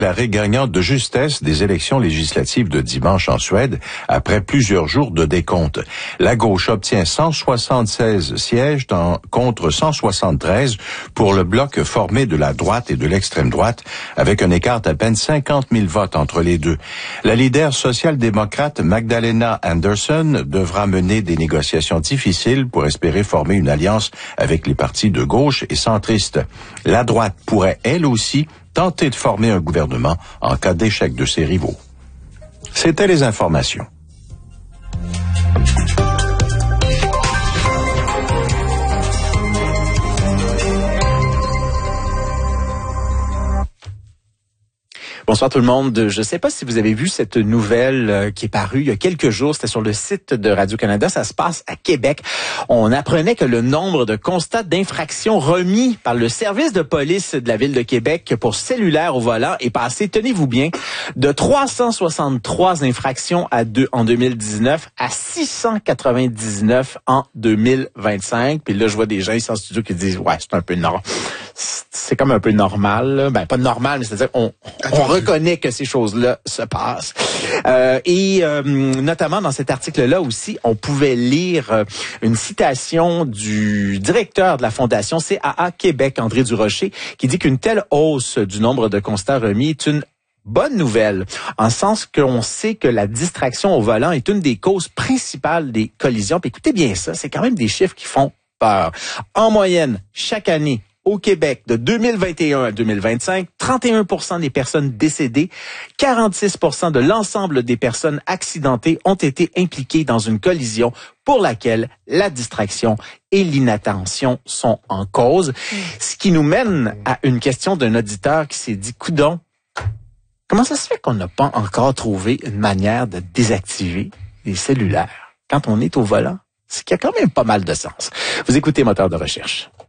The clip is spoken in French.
Déclaré gagnant de justesse des élections législatives de dimanche en Suède après plusieurs jours de décompte. La gauche obtient 176 sièges contre 173 pour le bloc formé de la droite et de l'extrême droite, avec un écart d'à peine 50 000 votes entre les deux. La leader social-démocrate Magdalena Andersson devra mener des négociations difficiles pour espérer former une alliance avec les partis de gauche et centristes. La droite pourrait, elle aussi, tenter de former un gouvernement en cas d'échec de ses rivaux. C'était les informations. Bonsoir tout le monde. Je ne sais pas si vous avez vu cette nouvelle qui est parue il y a quelques jours. C'était sur le site de Radio-Canada. Ça se passe à Québec. On apprenait que le nombre de constats d'infractions remis par le service de police de la Ville de Québec pour cellulaire au volant est passé, tenez-vous bien, de 363 infractions en 2019 à 699 en 2025. Puis là, je vois des gens ici en studio qui disent « Ouais, c'est un peu normal. » C'est comme un peu normal, là. Ben pas normal, mais c'est-à-dire on reconnaît que ces choses-là se passent. Notamment dans cet article-là aussi, on pouvait lire une citation du directeur de la Fondation CAA Québec, André Durocher, qui dit qu'une telle hausse du nombre de constats remis est une bonne nouvelle, en sens qu'on sait que la distraction au volant est une des causes principales des collisions. Puis écoutez bien ça, c'est quand même des chiffres qui font peur. En moyenne, chaque année, au Québec, de 2021 à 2025, 31% des personnes décédées, 46% de l'ensemble des personnes accidentées ont été impliquées dans une collision pour laquelle la distraction et l'inattention sont en cause. Ce qui nous mène à une question d'un auditeur qui s'est dit, coudonc, comment ça se fait qu'on n'a pas encore trouvé une manière de désactiver les cellulaires quand on est au volant? C'est qu'il y a quand même pas mal de sens. Vous écoutez Moteur de recherche.